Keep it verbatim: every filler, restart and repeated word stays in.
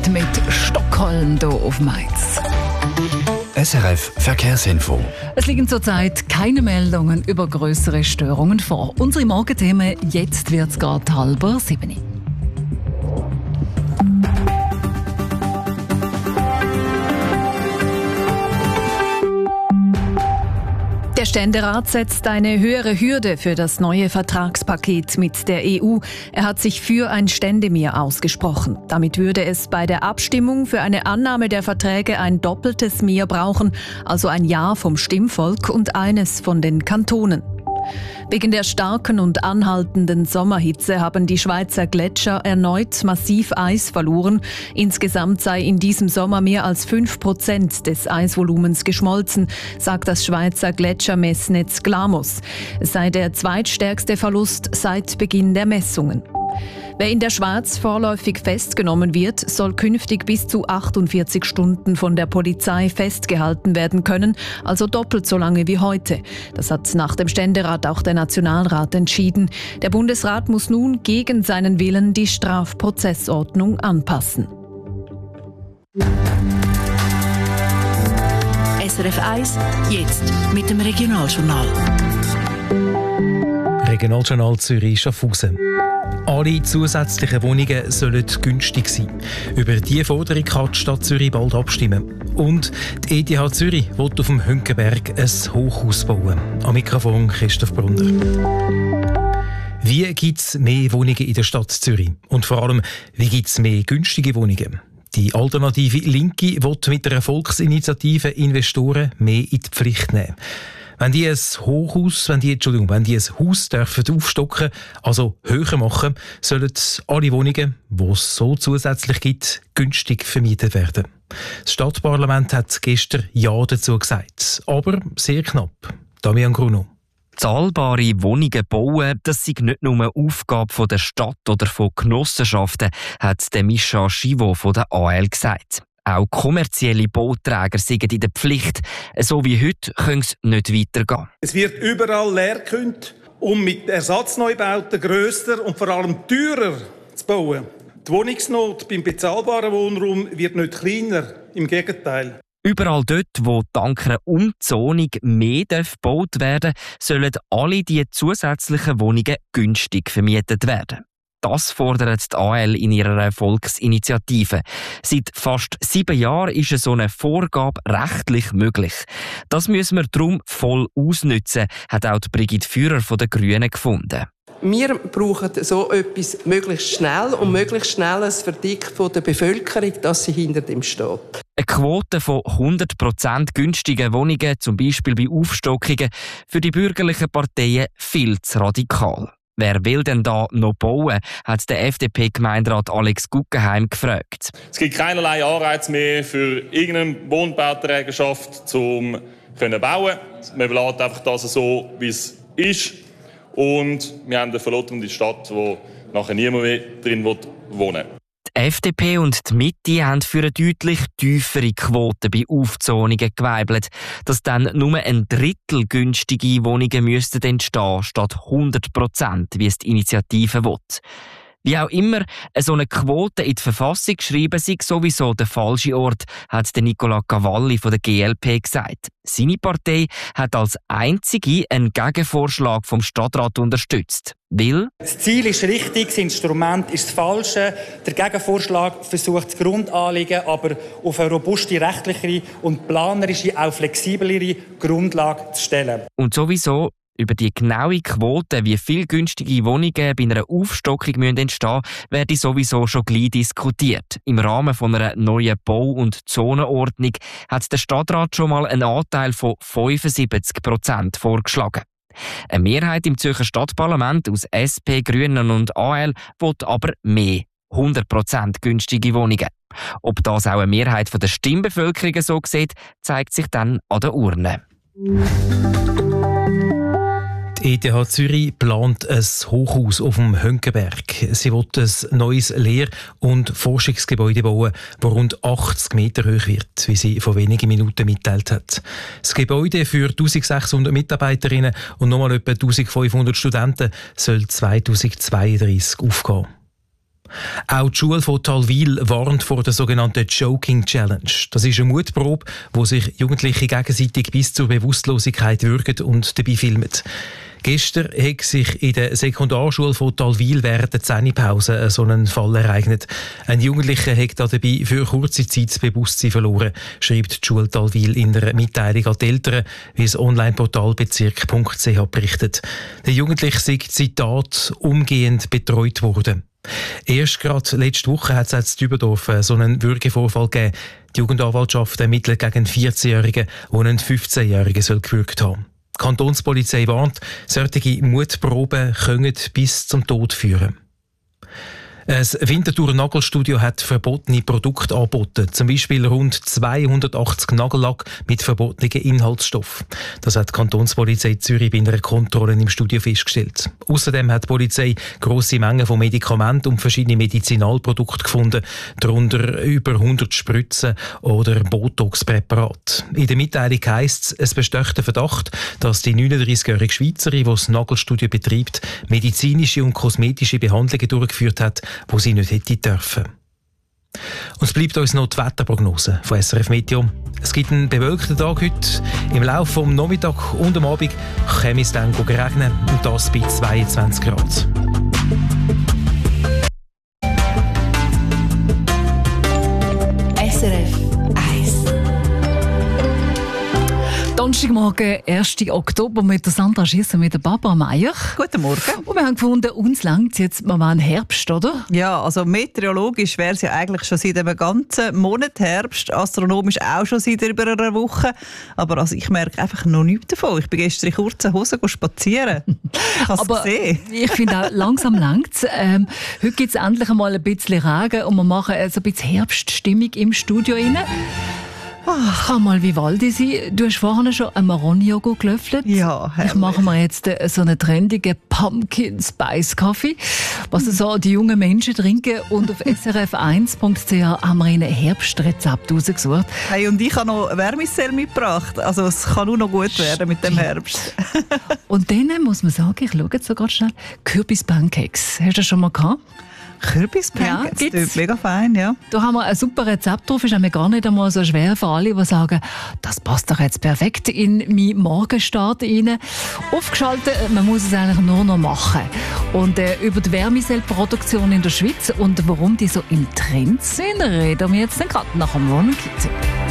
Zeit mit Stockholm hier auf Mainz. S R F Verkehrsinfo. Es liegen zurzeit keine Meldungen über grössere Störungen vor. Unsere Morgenthemen, jetzt wird es gerade halber sieben. Der Ständerat setzt eine höhere Hürde für das neue Vertragspaket mit der E U. Er hat sich für ein Ständemehr ausgesprochen. Damit würde es bei der Abstimmung für eine Annahme der Verträge ein doppeltes Mehr brauchen, also ein Ja vom Stimmvolk und eines von den Kantonen. Wegen der starken und anhaltenden Sommerhitze haben die Schweizer Gletscher erneut massiv Eis verloren. Insgesamt sei in diesem Sommer mehr als fünf Prozent des Eisvolumens geschmolzen, sagt das Schweizer Gletschermessnetz Glamus. Es sei der zweitstärkste Verlust seit Beginn der Messungen. Wer in der Schweiz vorläufig festgenommen wird, soll künftig bis zu achtundvierzig Stunden von der Polizei festgehalten werden können, also doppelt so lange wie heute. Das hat nach dem Ständerat auch der Nationalrat entschieden. Der Bundesrat muss nun gegen seinen Willen die Strafprozessordnung anpassen. S R F eins, jetzt mit dem Regionaljournal. Regionaljournal Zürich-Schaffhausen. Alle zusätzlichen Wohnungen sollen günstig sein. Über diese Forderung kann die Stadt Zürich bald abstimmen. Und die E T H Zürich will auf dem Hünkenberg ein Hochhaus bauen. Am Mikrofon Christoph Brunner. Wie gibt es mehr Wohnungen in der Stadt Zürich? Und vor allem, wie gibt es mehr günstige Wohnungen? Die alternative Linke will mit einer Volksinitiative Investoren mehr in die Pflicht nehmen. Wenn die ein Hochhaus, wenn die, Entschuldigung, wenn die ein Haus dürfen aufstocken, also höher machen, sollen alle Wohnungen, die es so zusätzlich gibt, günstig vermietet werden. Das Stadtparlament hat gestern Ja dazu gesagt, aber sehr knapp. Damian Gruno. Zahlbare Wohnungen bauen, das sei nicht nur eine Aufgabe der Stadt oder von Genossenschaften, hat Mischa Schivo von der A L gesagt. Auch kommerzielle Bauträger sind in der Pflicht. So wie heute können es nicht weitergehen. Es wird überall leer gekündigt, um mit Ersatzneubauten grösser und vor allem teurer zu bauen. Die Wohnungsnot beim bezahlbaren Wohnraum wird nicht kleiner, im Gegenteil. Überall dort, wo dank einer Umzonung mehr gebaut werden darf, sollen alle diese zusätzlichen Wohnungen günstig vermietet werden. Das fordert die A L in ihrer Volksinitiative. Seit fast sieben Jahren ist so eine Vorgabe rechtlich möglich. Das müssen wir darum voll ausnutzen, hat auch Brigitte Führer von den Grünen gefunden. Wir brauchen so etwas möglichst schnell und möglichst schnell ein Verdick von der Bevölkerung, dass sie hinter dem steht. Eine Quote von hundert Prozent günstigen Wohnungen, zum Beispiel bei Aufstockungen, für die bürgerlichen Parteien viel zu radikal. Wer will denn da noch bauen, hat der F D P-Gemeinderat Alex Guggenheim gefragt. Es gibt keinerlei Anreiz mehr für irgendeine Wohnbauträgerschaft zum können bauen. Man lässt einfach das so, wie es ist. Und wir haben eine verlotternde Stadt, wo nachher niemand mehr drin wohnen will. Die F D P und die Mitte haben für eine deutlich tiefere Quote bei Aufzonungen geweibelt, dass dann nur ein Drittel günstige Wohnungen müssten entstehen, statt hundert Prozent, wie es die Initiative will. Wie auch immer, so eine Quote in die Verfassung schreiben sei sowieso der falsche Ort, hat Nicola Cavalli von der G L P gesagt. Seine Partei hat als einzige einen Gegenvorschlag vom Stadtrat unterstützt. Weil das Ziel ist richtig, das Instrument ist das falsche. Der Gegenvorschlag versucht das Grundanliegen aber auf eine robuste rechtliche und planerische, auch flexiblere Grundlage zu stellen. Und sowieso über die genaue Quote, wie viele günstige Wohnungen bei einer Aufstockung entstehen müssen, werde sowieso schon gleich diskutiert. Im Rahmen von einer neuen Bau- und Zonenordnung hat der Stadtrat schon mal einen Anteil von fünfundsiebzig Prozent vorgeschlagen. Eine Mehrheit im Zürcher Stadtparlament aus S P, Grünen und A L will aber mehr. hundert Prozent günstige Wohnungen. Ob das auch eine Mehrheit der Stimmbevölkerung so sieht, zeigt sich dann an der Urne. Die E T H Zürich plant ein Hochhaus auf dem Hünkenberg. Sie will ein neues Lehr- und Forschungsgebäude bauen, das rund achtzig Meter hoch wird, wie sie vor wenigen Minuten mitteilt hat. Das Gebäude für eintausendsechshundert Mitarbeiterinnen und nochmal etwa eintausendfünfhundert Studenten soll zweitausendzweiunddreißig aufgehen. Auch die Schule von Talwil warnt vor der sogenannten Joking Challenge. Das ist eine Mutprobe, wo sich Jugendliche gegenseitig bis zur Bewusstlosigkeit würgen und dabei filmen. Gestern hat sich in der Sekundarschule von Talwil während der Zähnepause so einen Fall ereignet. Ein Jugendlicher hat dabei für kurze Zeit das Bewusstsein verloren, schreibt die Schule Talwil in einer Mitteilung an die Eltern, wie das Online-Portal bezirk punkt c h berichtet. Der Jugendliche sei, Zitat, umgehend betreut worden. Erst gerade letzte Woche hat es in Dübendorf so einen Würgevorfall gegeben. Die Jugendanwaltschaft ermittelt gegen einen vierzehn-Jährigen, der einen fünfzehn-Jährigen gewürgt haben soll. Die Kantonspolizei warnt, solche Mutproben können bis zum Tod führen. Ein Winterthur Nagelstudio hat verbotene Produkte angeboten, zum Beispiel rund zweihundertachtzig Nagellack mit verbotenen Inhaltsstoffen. Das hat die Kantonspolizei Zürich bei einer Kontrolle im Studio festgestellt. Außerdem hat die Polizei grosse Mengen von Medikamenten und verschiedene Medizinalprodukte gefunden, darunter über hundert Spritzen oder Botox-Präparate. In der Mitteilung heisst es, es besteht der Verdacht, dass die neununddreißigjährige Schweizerin, die das Nagelstudio betreibt, medizinische und kosmetische Behandlungen durchgeführt hat, wo sie nicht hätte dürfen. Und es bleibt uns noch die Wetterprognose von S R F Meteo. Es gibt einen bewölkten Tag heute. Im Laufe des Nachmittags und am Abend kann es dann regnen, und das bei zweiundzwanzig Grad. S R F eins. Donnerstagmorgen, ersten Oktober, mit der Sandra Schiesser, mit der Barbara Meier. Guten Morgen. Und wir haben gefunden, uns langt jetzt mal einen Herbst, oder? Ja, also meteorologisch wäre es ja eigentlich schon seit einem ganzen Monat Herbst, astronomisch auch schon seit über einer Woche. Aber also ich merke einfach noch nichts davon. Ich bin gestern in kurzen Hosen spazieren. Ich habe es gesehen. Ich finde auch, langsam langt es. Ähm, heute gibt es endlich einmal ein bisschen Regen und wir machen also ein bisschen Herbststimmung im Studio rein. Ach, kann mal Vivaldi sein. Du hast vorhin schon einen Maroni-Joghurt gelöffelt. Ja, herrlich. Ich mache mir jetzt so einen trendigen Pumpkin Spice Kaffee, was so die jungen Menschen trinken. Und auf s r f eins punkt c h haben wir ein Herbstrezept rausgesucht. Hey, und ich habe noch Wärmesell mitgebracht. Also es kann nur noch gut werden mit dem Herbst. Und dann muss man sagen, ich schaue jetzt so ganz schnell, Kürbis-Pancakes. Hast du das schon mal gehabt? Kürbis-Pancakes, ja, das mega fein, ja. Da haben wir ein super Rezept drauf, ist nämlich gar nicht einmal so schwer für alle, die sagen, das passt doch jetzt perfekt in meinen Morgenstart rein. Aufgeschaltet, man muss es eigentlich nur noch machen. Und äh, über die Wärmesellproduktion in der Schweiz und warum die so im Trend sind, reden wir jetzt gerade nach dem Ron Kitty.